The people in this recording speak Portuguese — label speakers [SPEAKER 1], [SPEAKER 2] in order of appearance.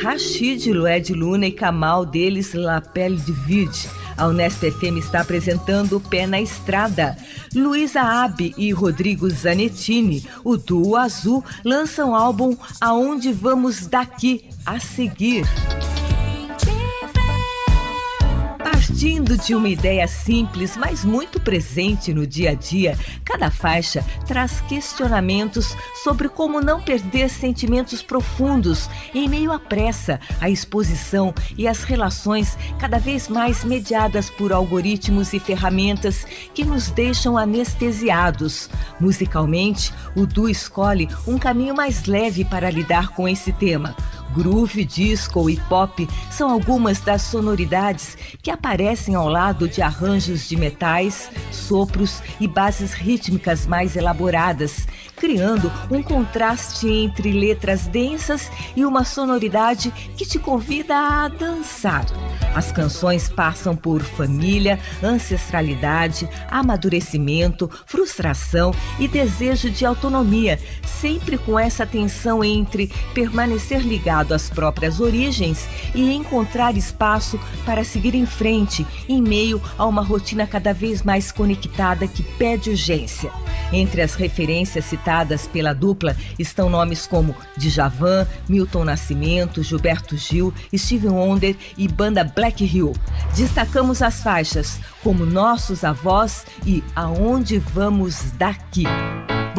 [SPEAKER 1] Rashid, Lued Luna e Kamal deles La Pelle de Vide. A Unesp FM está apresentando Pé na Estrada. Luísa Abbe e Rodrigo Zanettini, o duo azul, lançam o álbum Aonde Vamos Daqui, a seguir. Partindo de uma ideia simples, mas muito presente no dia a dia, cada faixa traz questionamentos sobre como não perder sentimentos profundos em meio à pressa, à exposição e às relações cada vez mais mediadas por algoritmos e ferramentas que nos deixam anestesiados. Musicalmente, o duo escolhe um caminho mais leve para lidar com esse tema. Groove, disco e pop são algumas das sonoridades que aparecem ao lado de arranjos de metais, sopros e bases rítmicas mais elaboradas, criando um contraste entre letras densas e uma sonoridade que te convida a dançar. As canções passam por família, ancestralidade, amadurecimento, frustração e desejo de autonomia, sempre com essa tensão entre permanecer ligado às próprias origens e encontrar espaço para seguir em frente, em meio a uma rotina cada vez mais conectada que pede urgência. Entre as referências citadas pela dupla estão nomes como Djavan, Milton Nascimento, Gilberto Gil, Stevie Wonder e banda Black Hill. Destacamos as faixas como Nossos Avós e Aonde Vamos Daqui.